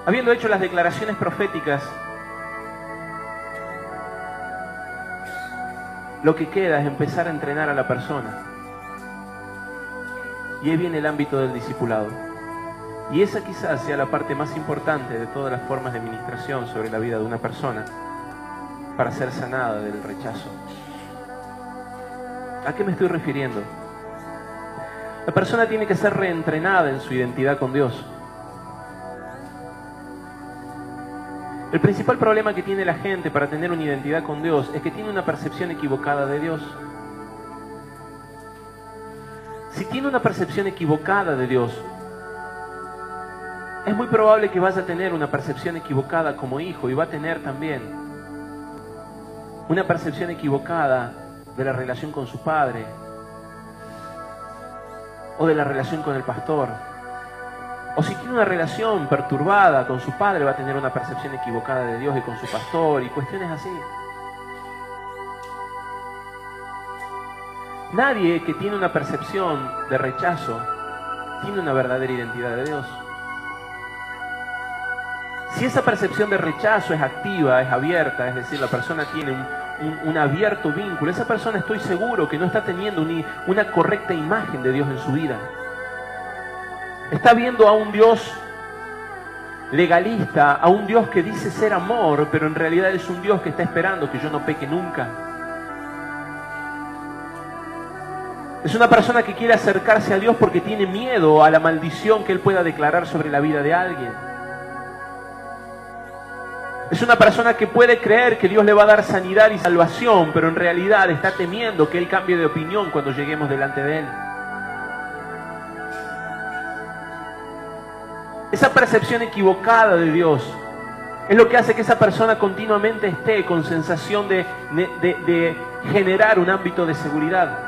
Habiendo hecho las declaraciones proféticas, lo que queda es empezar a entrenar a la persona. Y ahí viene el ámbito del discipulado. Y esa quizás sea la parte más importante de todas las formas de ministración sobre la vida de una persona para ser sanada del rechazo. ¿A qué me estoy refiriendo? La persona tiene que ser reentrenada en su identidad con Dios. El principal problema que tiene la gente para tener una identidad con Dios es que tiene una percepción equivocada de Dios. Si tiene una percepción equivocada de Dios, es muy probable que vaya a tener una percepción equivocada como hijo y va a tener también una percepción equivocada de la relación con su padre o de la relación con el pastor. O si tiene una relación perturbada con su padre, va a tener una percepción equivocada de Dios y con su pastor y cuestiones así. Nadie que tiene una percepción de rechazo tiene una verdadera identidad de Dios. Si esa percepción de rechazo es activa, es abierta, es decir, la persona tiene un abierto vínculo, esa persona estoy seguro que no está teniendo una correcta imagen de Dios en su vida. Está viendo a un Dios legalista, a un Dios que dice ser amor, pero en realidad es un Dios que está esperando que yo no peque nunca. Es una persona que quiere acercarse a Dios porque tiene miedo a la maldición que Él pueda declarar sobre la vida de alguien. Es una persona que puede creer que Dios le va a dar sanidad y salvación, pero en realidad está temiendo que Él cambie de opinión cuando lleguemos delante de Él. Esa percepción equivocada de Dios es lo que hace que esa persona continuamente esté con sensación de generar un ámbito de seguridad.